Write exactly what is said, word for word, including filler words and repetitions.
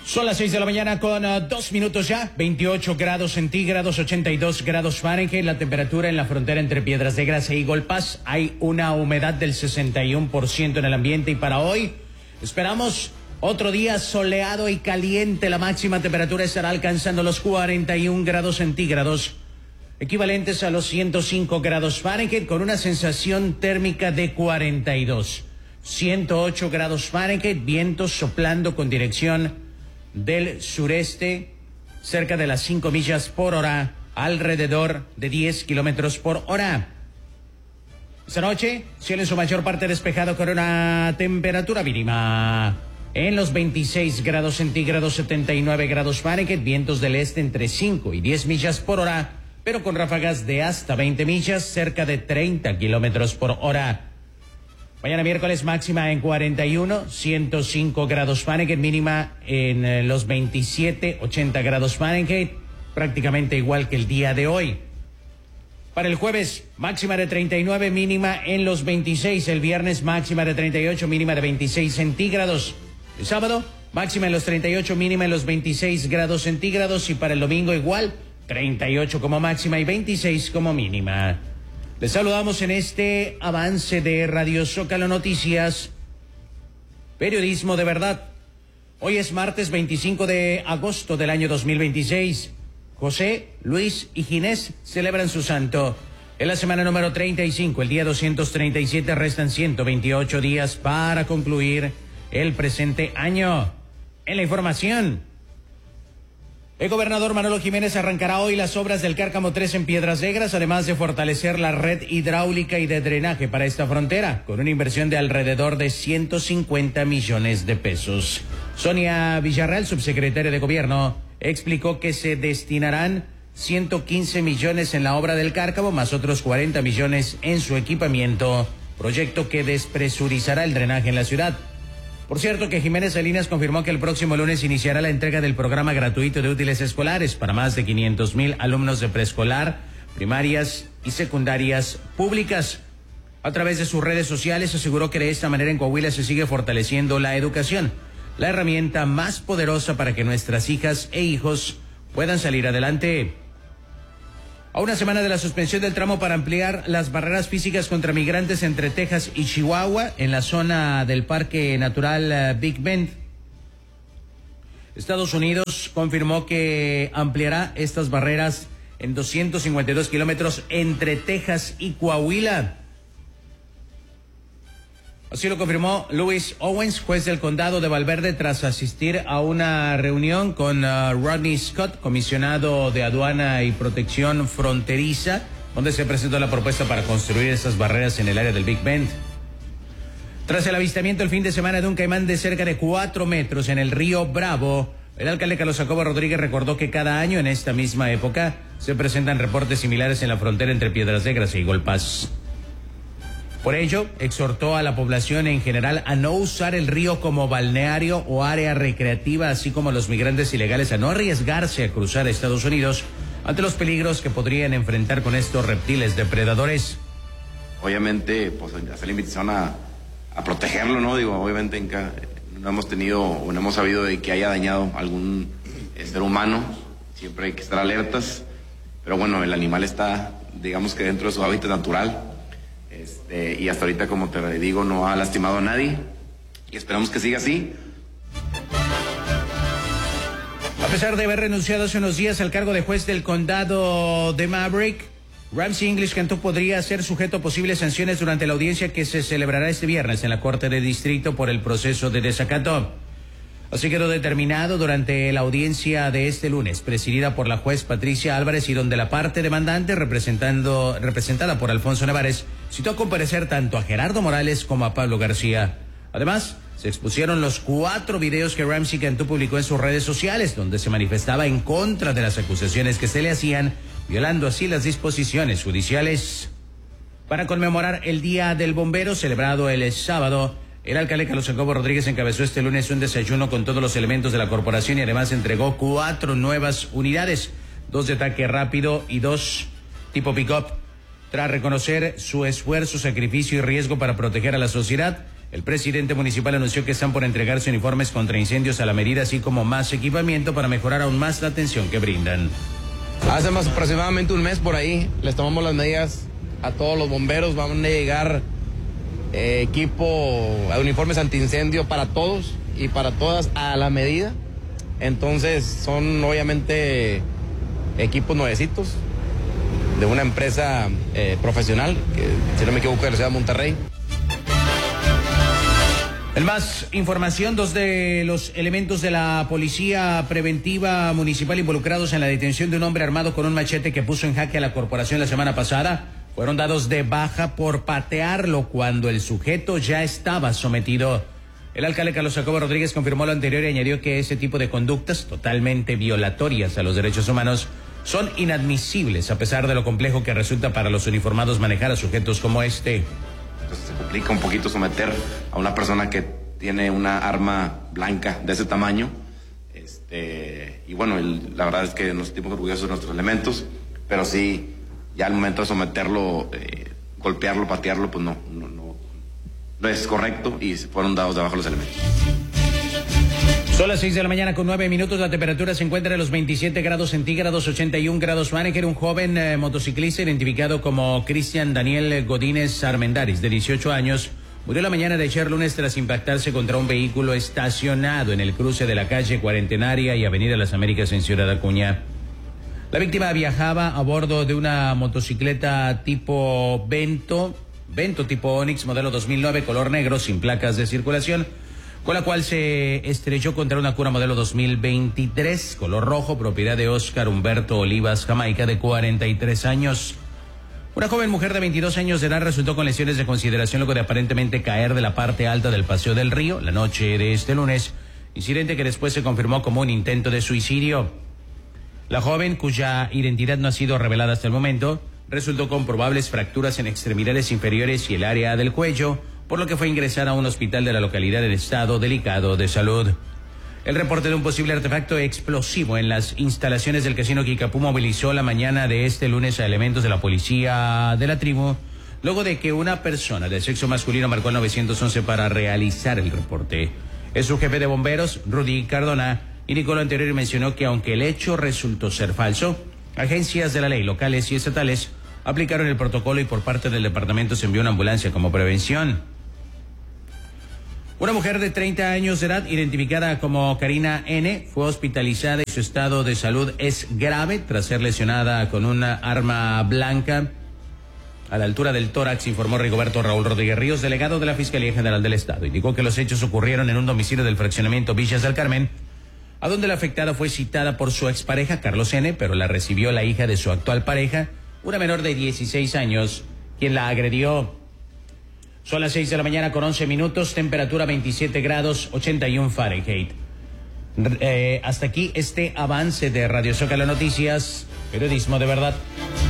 Son las seis de la mañana con uh, dos minutos ya, veintiocho grados centígrados, ochenta y dos grados Fahrenheit, la temperatura en la frontera entre Piedras Negras e Eagle Pass. Hay una humedad del sesenta y uno por ciento en el ambiente y para hoy esperamos otro día soleado y caliente. La máxima temperatura estará alcanzando los cuarenta y un grados centígrados, equivalentes a los ciento cinco grados Fahrenheit, con una sensación térmica de cuarenta y dos. ciento ocho grados Fahrenheit, vientos soplando con dirección del sureste, cerca de las cinco millas por hora, alrededor de diez kilómetros por hora. Esta noche, cielo en su mayor parte despejado con una temperatura mínima en los veintiséis grados centígrados, setenta y nueve grados Fahrenheit, vientos del este entre cinco y diez millas por hora, pero con ráfagas de hasta veinte millas, cerca de treinta kilómetros por hora. Mañana miércoles máxima en cuarenta y uno, ciento cinco grados Fahrenheit, mínima en eh, los veintisiete, ochenta grados Fahrenheit, prácticamente igual que el día de hoy. Para el jueves, máxima de treinta y nueve, mínima en los veintiséis. El viernes, máxima de treinta y ocho, mínima de veintiséis centígrados. El sábado, máxima en los treinta y ocho, mínima en los veintiséis grados centígrados. Y para el domingo igual, treinta y ocho como máxima y veintiséis como mínima. Les saludamos en este avance de Radio Zócalo Noticias, periodismo de verdad. Hoy es martes veinticinco de agosto del año dos mil veintiséis. José, Luis y Ginés celebran su santo. En la semana número treinta y cinco, el día doscientos treinta y siete, restan ciento veintiocho días para concluir el presente año. En la información, el gobernador Manolo Jiménez arrancará hoy las obras del Cárcamo tres en Piedras Negras, además de fortalecer la red hidráulica y de drenaje para esta frontera, con una inversión de alrededor de ciento cincuenta millones de pesos. Sonia Villarreal, subsecretaria de Gobierno, explicó que se destinarán ciento quince millones en la obra del Cárcamo, más otros cuarenta millones en su equipamiento, proyecto que despresurizará el drenaje en la ciudad. Por cierto que Jiménez Salinas confirmó que el próximo lunes iniciará la entrega del programa gratuito de útiles escolares para más de quinientos mil alumnos de preescolar, primarias y secundarias públicas. A través de sus redes sociales aseguró que de esta manera en Coahuila se sigue fortaleciendo la educación, la herramienta más poderosa para que nuestras hijas e hijos puedan salir adelante. A una semana de la suspensión del tramo para ampliar las barreras físicas contra migrantes entre Texas y Chihuahua en la zona del Parque Natural Big Bend, Estados Unidos confirmó que ampliará estas barreras en doscientos cincuenta y dos kilómetros entre Texas y Coahuila. Así lo confirmó Louis Owens, juez del condado de Valverde, tras asistir a una reunión con uh, Rodney Scott, comisionado de aduana y protección fronteriza, donde se presentó la propuesta para construir estas barreras en el área del Big Bend. Tras el avistamiento el fin de semana de un caimán de cerca de cuatro metros en el río Bravo, el alcalde Carlos Jacobo Rodríguez recordó que cada año en esta misma época se presentan reportes similares en la frontera entre Piedras Negras e Eagle Pass. Por ello, exhortó a la población en general a no usar el río como balneario o área recreativa, así como a los migrantes ilegales a no arriesgarse a cruzar a Estados Unidos ante los peligros que podrían enfrentar con estos reptiles depredadores. Obviamente, pues hacer la invitación a, a protegerlo, ¿no? Digo, obviamente en ca, no hemos tenido o no hemos sabido de que haya dañado algún ser humano. Siempre hay que estar alertas, pero bueno, el animal está, digamos que dentro de su hábitat natural. Este, y hasta ahorita, como te digo, no ha lastimado a nadie y esperamos que siga así. A pesar de haber renunciado hace unos días al cargo de juez del condado de Maverick, Ramsey English Cantú podría ser sujeto a posibles sanciones durante la audiencia que se celebrará este viernes en la Corte de Distrito por el proceso de desacato. Así quedó determinado durante la audiencia de este lunes, presidida por la juez Patricia Álvarez, y donde la parte demandante, representando, representada por Alfonso Nevares, citó a comparecer tanto a Gerardo Morales como a Pablo García. Además, se expusieron los cuatro videos que Ramsey Cantú publicó en sus redes sociales, donde se manifestaba en contra de las acusaciones que se le hacían, violando así las disposiciones judiciales. Para conmemorar el Día del Bombero, celebrado el sábado, el alcalde Carlos Jacobo Rodríguez encabezó este lunes un desayuno con todos los elementos de la corporación y además entregó cuatro nuevas unidades, dos de ataque rápido y dos tipo pick-up. Tras reconocer su esfuerzo, sacrificio y riesgo para proteger a la sociedad, El presidente municipal anunció que están por entregarse uniformes contra incendios a la medida, así como más equipamiento para mejorar aún más la atención que brindan. Hace más aproximadamente un mes por ahí les tomamos las medidas a todos los bomberos. Van a llegar eh, equipo, uniformes antiincendio para todos y para todas a la medida. Entonces son obviamente equipos nuevecitos de una empresa eh, profesional, que si no me equivoco de la ciudad de Monterrey. En más información, dos de los elementos de la Policía Preventiva Municipal involucrados en la detención de un hombre armado con un machete que puso en jaque a la corporación la semana pasada fueron dados de baja por patearlo cuando el sujeto ya estaba sometido. El alcalde Carlos Jacobo Rodríguez confirmó lo anterior y añadió que ese tipo de conductas totalmente violatorias a los derechos humanos son inadmisibles, a pesar de lo complejo que resulta para los uniformados manejar a sujetos como este. Entonces se complica un poquito someter a una persona que tiene una arma blanca de ese tamaño. Este, y bueno, el, la verdad es que nos sentimos orgullosos de nuestros elementos, pero sí, ya al momento de someterlo, eh, golpearlo, patearlo, pues no, no, no, no es correcto y se fueron dados de abajo los elementos. Son las seis de la mañana con nueve minutos, la temperatura se encuentra en los veintisiete grados centígrados, ochenta y un grados Fahrenheit. Un joven eh, motociclista identificado como Cristian Daniel Godínez Armendáriz, de dieciocho años, murió la mañana de ayer lunes tras impactarse contra un vehículo estacionado en el cruce de la calle Cuarentenaria y Avenida Las Américas en Ciudad Acuña. La víctima viajaba a bordo de una motocicleta tipo Vento, Vento tipo Onix, modelo dos mil nueve, color negro, sin placas de circulación, con la cual se estrelló contra una Cura modelo dos mil veintitrés, color rojo, propiedad de Oscar Humberto Olivas Jamaica, de cuarenta y tres años. Una joven mujer de veintidós años de edad resultó con lesiones de consideración luego de aparentemente caer de la parte alta del Paseo del Río la noche de este lunes, incidente que después se confirmó como un intento de suicidio. La joven, cuya identidad no ha sido revelada hasta el momento, resultó con probables fracturas en extremidades inferiores y el área del cuello, por lo que fue ingresada a un hospital de la localidad en estado delicado de salud. El reporte de un posible artefacto explosivo en las instalaciones del Casino Kikapú movilizó la mañana de este lunes a elementos de la policía de la tribu, luego de que una persona de sexo masculino marcó el nueve once para realizar el reporte. Es su jefe de bomberos, Rudy Cardona, indicó lo anterior y mencionó que aunque el hecho resultó ser falso, agencias de la ley locales y estatales aplicaron el protocolo y por parte del departamento se envió una ambulancia como prevención. Una mujer de treinta años de edad, identificada como Karina N., fue hospitalizada y su estado de salud es grave tras ser lesionada con una arma blanca a la altura del tórax, informó Rigoberto Raúl Rodríguez Ríos, delegado de la Fiscalía General del Estado. Indicó que los hechos ocurrieron en un domicilio del fraccionamiento Villas del Carmen, a donde la afectada fue citada por su expareja, Carlos N., pero la recibió la hija de su actual pareja, una menor de dieciséis años, quien la agredió. Son las seis de la mañana con once minutos, temperatura veintisiete grados, ochenta y un Fahrenheit. Eh, hasta aquí este avance de Radio Zócalo Noticias, periodismo de verdad.